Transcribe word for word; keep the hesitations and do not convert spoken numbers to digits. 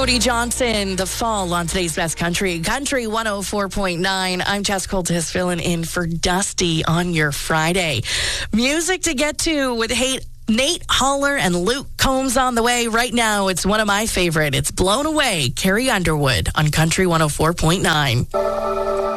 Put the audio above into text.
Cody Johnson, The Fall on today's Best Country. Country one oh four point nine. I'm Jess Coltis filling in for Dusty on your Friday. Music to get to with hate. Nate Holler and Luke Combs on the way right now. It's one of my favorite. It's Blown Away, Carrie Underwood on Country one oh four point nine.